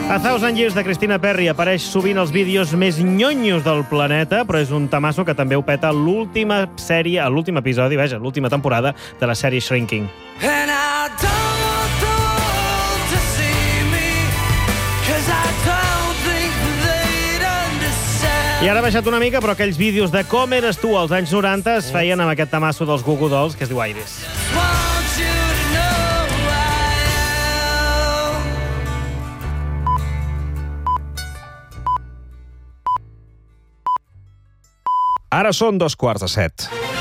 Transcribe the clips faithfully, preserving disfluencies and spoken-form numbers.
A Thousand Years de Christina Perri apareix sovint als vídeos més nyonyos del planeta, però és un tamasso que també ho peta a l'última sèrie, a l'últim episodi, vaja, l'última temporada de la sèrie Shrinking. And I don't want the world to see me, 'cause I don't think they'd understand. I ara ha baixat una mica, però aquells vídeos de com eres tu als anys noranta es feien amb aquest tamasso dels Goo Goo Dolls, que es diu Iris. Want you to know who I am. Ara són dos quarts de set.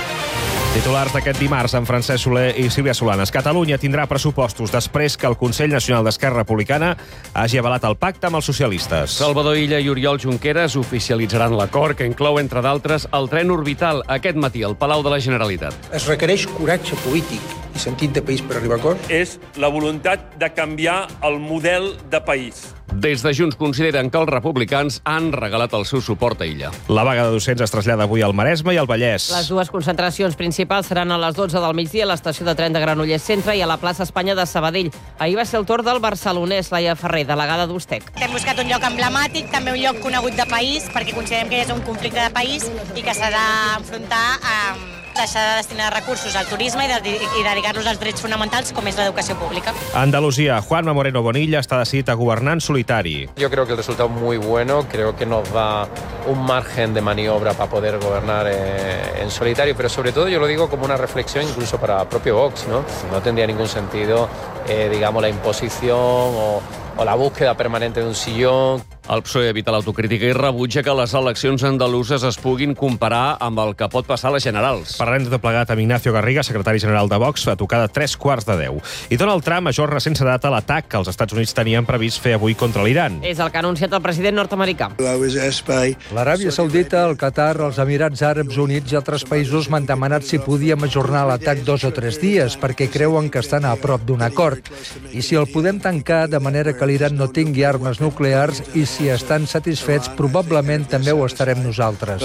Titulars d'aquest dimarts amb Francesc Soler i Sílvia Solanes. Catalunya tindrà pressupostos després que el Consell Nacional d'Esquerra Republicana hagi avalat el pacte amb els socialistes. Salvador Illa i Oriol Junqueras oficialitzaran l'acord, que inclou, entre d'altres, el tren orbital aquest matí al Palau de la Generalitat. Es requereix coratge polític i sentit de país per arribar a acords. És la voluntat de canviar el model de país. Des de Junts consideren que els republicans han regalat el seu suport a Illa. La vaga de docents es trasllada avui al Maresme i al Vallès. Les dues concentracions principals seran a les dotze del migdia a l'estació de tren de Granollers Centre i a la plaça Espanya de Sabadell. Ahir va ser el torn del barcelonès Laia Ferrer, delegada d'Ustec. Hem buscat un lloc emblemàtic, també un lloc conegut de país, perquè considerem que és un conflicte de país i que s'ha d'enfrontar amb deixar de destinar recursos al turisme i, de, i dedicar-los als drets fonamentals, com és l'educació pública. A Andalusia, Juanma Moreno Bonilla està decidit a governar en solitari. Yo creo que el resultado es muy bueno, creo que nos da un margen de maniobra para poder gobernar eh, en solitario, pero sobre todo yo lo digo como una reflexión incluso para propio Vox, ¿no? No tendría ningún sentido, eh, digamos, la imposición o, o la búsqueda permanente de un sillón. El P S O E evita l'autocrítica i rebutja que les eleccions andaluses es puguin comparar amb el que pot passar a les generals. Parlarem de tot plegat amb Ignacio Garriga, secretari general de Vox, a tocar de tres quarts de deu. I Donald Trump ajorna sense data l'atac que els Estats Units tenien previst fer avui contra l'Iran. És el que ha anunciat el president nord-americà. L'Aràbia Saudita, el Qatar, els Emirats Àrabs Units i altres països m'han demanat si podíem ajornar l'atac dos o tres dies, perquè creuen que estan a prop d'un acord. I si el podem tancar de manera que l'Iran no tingui armes nuclears i si estan satisfets, probablement també ho estarem nosaltres.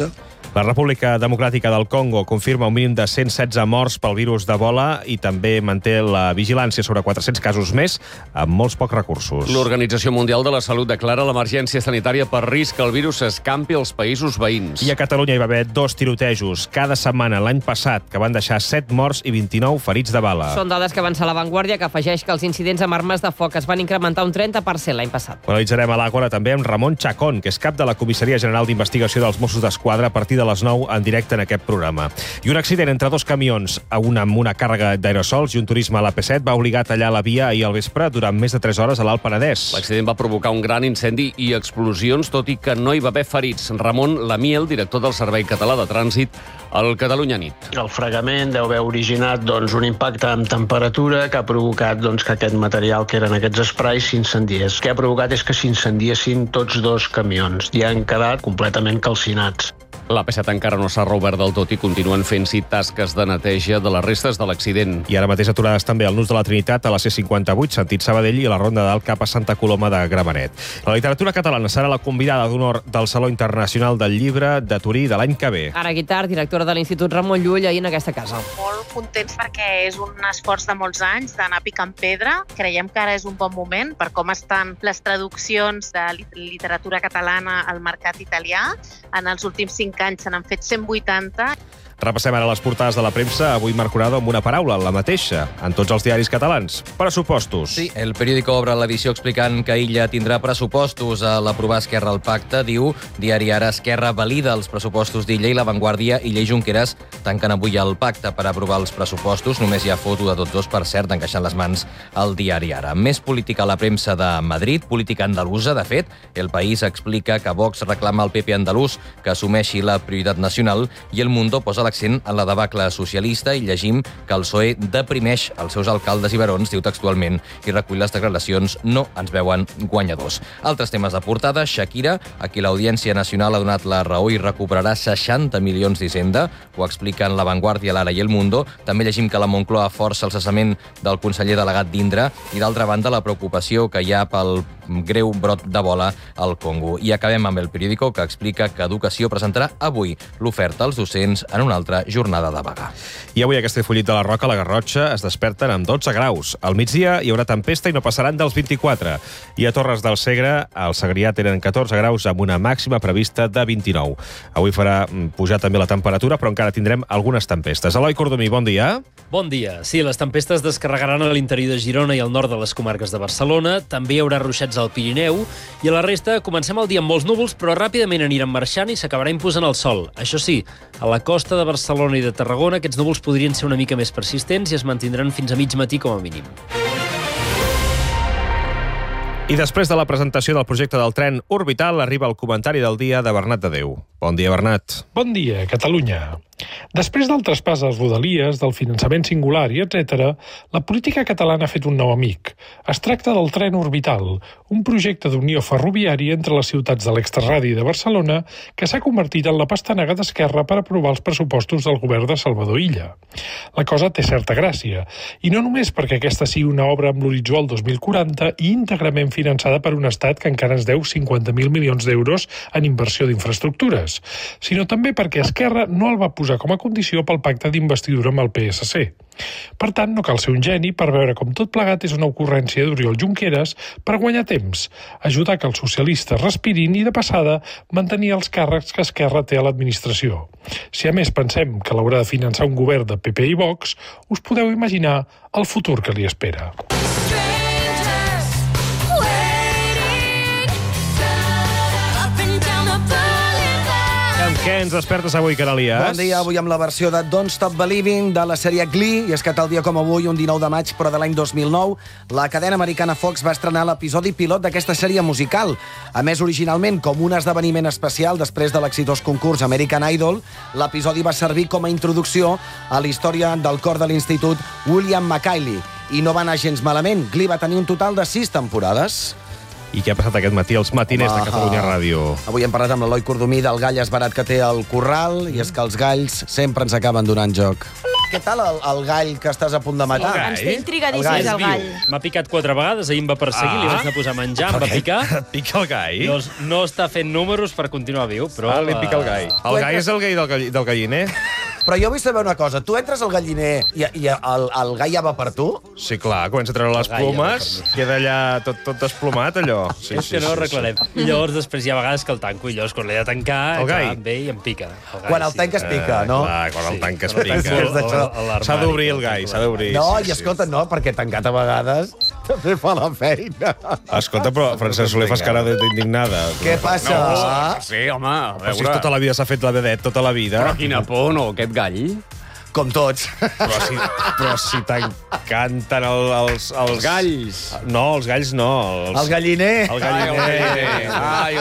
La República Democràtica del Congo confirma un mínim de cent setze morts pel virus d'Ebola i també manté la vigilància sobre quatre-cents casos més amb molts pocs recursos. L'Organització Mundial de la Salut declara l'emergència sanitària per risc que el virus s'escampi als països veïns. I a Catalunya hi va haver dos tirotejos cada setmana l'any passat que van deixar set morts i vint-i-nou ferits de bala. Són dades que avança La Vanguardia, que afegeix que els incidents amb armes de foc es van incrementar un trenta per cent l'any passat. Analitzarem a l'Àgora també amb Ramon Chacón, que és cap de la Comissaria General d'Investigació dels Mossos d'Esquadra, a partir de les nou en directe en aquest programa. I un accident entre dos camions, un amb una càrrega d'aerosols i un turisme a l'A P set, va obligar a tallar la via ahir al vespre durant més de tres hores a l'Alt Penedès. L'accident va provocar un gran incendi i explosions, tot i que no hi va haver ferits. Ramon Lamiel, director del Servei Català de Trànsit, al Catalunya Nit. El fregament deu haver originat doncs, un impacte amb temperatura que ha provocat doncs, que aquest material, que eren aquests esprais, s'incendiés. El que ha provocat és que s'incendiessin tots dos camions i han quedat completament calcinats. L'A P set encara no s'ha reobert del tot i continuen fent-s'hi tasques de neteja de les restes de l'accident. I ara mateix aturades també el Nus de la Trinitat a la C cinquanta-vuit, sentit Sabadell, i a la Ronda d'Alt cap a Santa Coloma de Gramenet. La literatura catalana serà la convidada d'honor del Saló Internacional del Llibre de Turí de l'any que ve. Ara Guitart, directora de l'Institut Ramon Llull, ahir en aquesta casa. Molt contents perquè és un esforç de molts anys d'anar picant pedra. Creiem que ara és un bon moment per com estan les traduccions de literatura catalana al mercat italià. En els últims cinc anys se n'han fet cent vuitanta. Repassem ara les portades de la premsa, avui marcada amb una paraula, la mateixa, en tots els diaris catalans. Pressupostos. Sí, el periòdico obre l'edició explicant que Illa tindrà pressupostos a l'aprovar Esquerra el pacte. Diu, diari Ara, Esquerra valida els pressupostos d'Illa i La Vanguardia. Illa i Junqueras tanquen avui el pacte per aprovar els pressupostos. Només hi ha foto de tots dos, per cert, encaixant les mans al diari Ara. Més política a la premsa de Madrid, política andalusa. De fet, El País explica que Vox reclama al P P andalús que assumeixi la prioritat nacional i El Mundo posa l'accent en la debacle socialista i llegim que el P S O E deprimeix els seus alcaldes i barons, diu textualment, i recull les declaracions no ens veuen guanyadors. Altres temes de portada, Shakira, a qui l'Audiència Nacional ha donat la raó i recuperarà seixanta milions d'Hisenda, ho expliquen La Vanguardia, l'Ara i El Mundo. També llegim que la Moncloa força el cessament del conseller delegat d'Indra i, d'altra banda, la preocupació que hi ha pel greu brot d'Ebola al Congo. I acabem amb el periòdico, que explica que Educació presentarà avui l'oferta als docents en una altra jornada de vaga. I avui a Castellfollit de la Roca, a la Garrotxa, es desperten amb dotze graus. Al migdia hi haurà tempesta i no passaran dels vint-i-quatre. I a Torres del Segre, al Segrià, tenen catorze graus amb una màxima prevista de vint-i-nou. Avui farà pujar també la temperatura, però encara tindrem algunes tempestes. Eloi Cordomí, bon dia. Bon dia. Sí, les tempestes descarregaran a l'interior de Girona i al nord de les comarques de Barcelona. També hi haurà ruixats al Pirineu. I a la resta comencem el dia amb molts núvols, però ràpidament aniran marxant i s'acabarà imposant el sol. Això sí, a la costa de Barcelona i de Tarragona aquests núvols podrien ser una mica més persistents i es mantindran fins a mig matí com a mínim. I després de la presentació del projecte del tren orbital, arriba el comentari del dia de Bernat de Déu. Bon dia, Bernat. Bon dia, Catalunya. Després del traspàs de les rodalies, del finançament singular i etcètera, la política catalana ha fet un nou amic. Es tracta del tren orbital, un projecte d'unió ferroviària entre les ciutats de l'extrarradi de Barcelona que s'ha convertit en la pastanaga d'Esquerra per aprovar els pressupostos del govern de Salvador Illa. La cosa té certa gràcia, i no només perquè aquesta sigui una obra amb l'horitzó al dos mil quaranta i íntegrament finançada per un estat que encara ens deu cinquanta mil milions d'euros en inversió d'infraestructures, sinó també perquè Esquerra no el va posar com a condició pel pacte d'investidura amb el P S C. Per tant, no cal ser un geni per veure com tot plegat és una ocurrència d'Oriol Junqueras per guanyar temps, ajudar que els socialistes respirin i, de passada, mantenir els càrrecs que Esquerra té a l'administració. Si a més pensem que l'haurà de finançar un govern de P P i Vox, us podeu imaginar el futur que li espera. Amb què ens despertes avui, Canalies? Bon dia, avui amb la versió de Don't Stop Believing de la sèrie Glee, i és que tal dia com avui, un dinou de maig, però de l'any dos mil nou, la cadena americana Fox va estrenar l'episodi pilot d'aquesta sèrie musical. A més, originalment, com un esdeveniment especial després de l'exitós concurs American Idol, l'episodi va servir com a introducció a la història del cor de l'Institut William McKinley. I no va anar gens malament. Glee va tenir un total de sis temporades. I què ha passat aquest matí als matiners de Catalunya Ràdio? Avui hem parlat amb l'Eloi Cordomí del gall esbarat que té al corral, i és que els galls sempre ens acaben donant joc. Què tal el, el gall que estàs a punt de matar? Ens té intrigadíssims el gall. M'ha picat quatre vegades, ahir em va perseguir, Ah. li vaig anar a posar menjar, em va picar. Pica el gall? Llavors, no està fent números per continuar viu, però... Ah, li pica el gall. El gall és el gall del, gall, del galliner? Però jo vull saber una cosa. Tu entres al galliner i, i el, el gall ja va per tu? Sí, clar, comença a treure les plomes, queda allà tot, tot desplomat, allò. Sí, és que no ho arreglarem. I llavors després hi ha vegades que el tanco, i llavors quan l'he de tancar, El gall? em ve i em pica. El gall, Quan el tanques pica, no? Eh, clar, quan el tanques Sí, pica. després d'això. S'ha d'obrir el gall, s'ha d'obrir. No, sí, i escolta, no, perquè tancat a vegades també fa la feina. Escolta, però Francesc Soler fas cara d'indignada. Què passa? No, sí, home, a Però si veure... tota la vida s'ha fet la vedet, tota la vida. Però quina por, no, aquest gall? Com tots. Però si, però si t'encanten el, els, els... Els galls. No, els galls no. Els... El galliner. El galliner. Ai,